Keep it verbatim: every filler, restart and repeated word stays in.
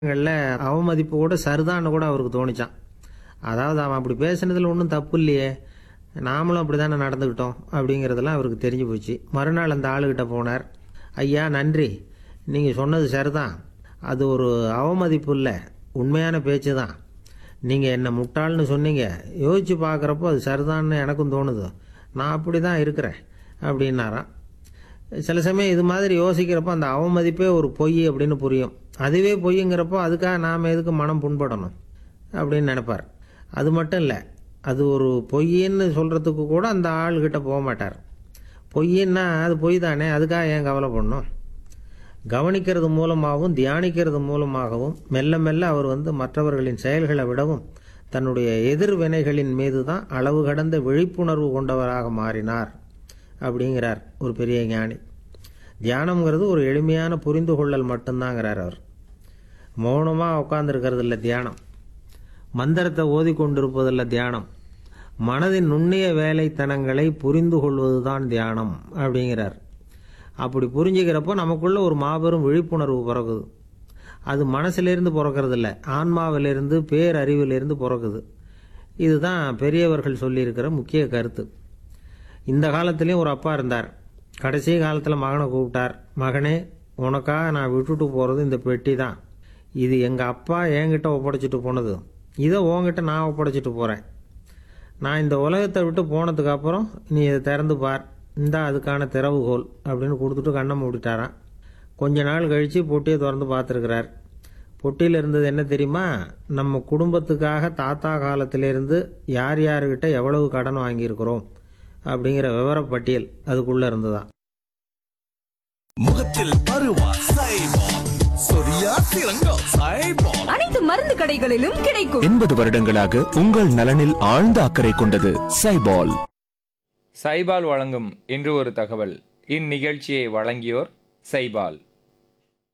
ங்கள்ல அவமதிப்பு கூட சரிதான்னு கூட அவருக்கு தோணிச்சான். அதாவது அவன் அப்படி பேசுனதுல ஒன்றும் தப்பு இல்லையே, நாமளும் அப்படி தானே நடந்துக்கிட்டோம் அப்படிங்கிறதெல்லாம் அவருக்கு தெரிஞ்சு போச்சு. மறுநாள் அந்த ஆளுகிட்ட போனார். ஐயா நன்றி, நீங்கள் சொன்னது சரிதான், அது ஒரு அவமதிப்பு இல்லை, உண்மையான பேச்சு தான். நீங்கள் என்ன முட்டாள்னு சொன்னீங்க, யோசித்து பார்க்குறப்போ அது சரிதான்னு எனக்கும் தோணுது, நான் அப்படி தான் இருக்கிறேன் அப்படின்னாராம். சில சமயம் இது மாதிரி யோசிக்கிறப்போ அந்த அவமதிப்பே ஒரு பொய் அப்படின்னு புரியும். அதுவே பொய்ங்கிறப்போ அதுக்காக நாம் எதுக்கு மனம் புண்படணும் அப்படின்னு நினைப்பார். அது மட்டும் இல்லை, அது ஒரு பொய்ன்னு சொல்கிறதுக்கு கூட அந்த ஆள்கிட்ட போக மாட்டார். பொய்ன்னா அது பொய் தானே, அதுக்காக ஏன் கவலைப்படணும். கவனிக்கிறது மூலமாகவும் தியானிக்கிறது மூலமாகவும் மெல்ல மெல்ல அவர் வந்து மற்றவர்களின் செயல்களை விடவும் தன்னுடைய எதிர்வினைகளின் மீது தான் அளவு கடந்த விழிப்புணர்வு கொண்டவராக மாறினார் அப்படிங்கிறார் ஒரு பெரிய ஞானி. தியானம்ங்கிறது ஒரு எளிமையான புரிந்து கொள்ளல் மட்டும்தாங்கிறார் அவர். மௌனமாக உட்கார்ந்துருக்கிறது இல்லை தியானம், மந்திரத்தை ஓதி கொண்டிருப்பதில்லை தியானம், மனதின் நுண்ணிய வேலைத்தனங்களை புரிந்து கொள்வது தான் தியானம் அப்படிங்கிறார். அப்படி புரிஞ்சுக்கிறப்போ நமக்குள்ள ஒரு மாபெரும் விழிப்புணர்வு பிறகுது. அது மனசிலிருந்து பிறக்கிறது இல்லை, ஆன்மாவிலிருந்து பேரறிவிலிருந்து பிறக்குது. இதுதான் பெரியவர்கள் சொல்லியிருக்கிற முக்கிய கருத்து. இந்த காலத்துலேயும் ஒரு அப்பா இருந்தார். கடைசி காலத்தில் மகனை கூப்பிட்டார். மகனே, உனக்காக நான் விட்டுட்டு போகிறது இந்த பெட்டி தான். இது எங்கள் அப்பா என்கிட்ட ஒப்படைச்சிட்டு போனது, இதை உன்கிட்ட நான் ஒப்படைச்சிட்டு போகிறேன். நான் இந்த உலகத்தை விட்டு போனதுக்கு அப்புறம் நீ இதை திறந்து பார், இந்த அதுக்கான திறவுகோல் அப்படின்னு கொடுத்துட்டு கண்ணை மூடிட்டாரான். கொஞ்ச நாள் கழித்து பொட்டியை திறந்து பார்த்துருக்கிறார். பொட்டியில் இருந்தது என்ன தெரியுமா? நம்ம குடும்பத்துக்காக தாத்தா காலத்திலேருந்து யார் யாருக்கிட்ட எவ்வளவு கடன் வாங்கியிருக்கிறோம் அப்படிங்கிற விவரப்பட்டியல் அதுக்குள்ளே இருந்துதான். முகத்தில் பருவா சைபால், சொரியா சிறங்கம் சைபால். அனைத்து மருந்து கடைகளிலும் கிடைக்கும். எண்பது வருடங்களாக உங்கள் நலனில் ஆழ்ந்த அக்கறை கொண்டது சைபால். சைபால் வழங்கும் இன்று ஒரு தகவல். இந்நிகழ்ச்சியை வழங்கியோர் சைபால்.